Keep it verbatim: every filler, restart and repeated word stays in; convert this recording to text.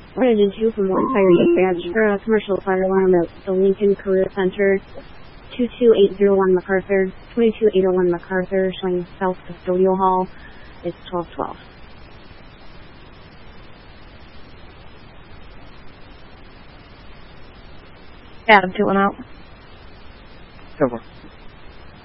Origin two from one fire dispatch for a commercial fire alarm at the Lincoln Career Center. two two eight zero one MacArthur, twenty-two eight oh one MacArthur, showing South Custodial Hall. It's twelve twelve. Adam, two one out. Over.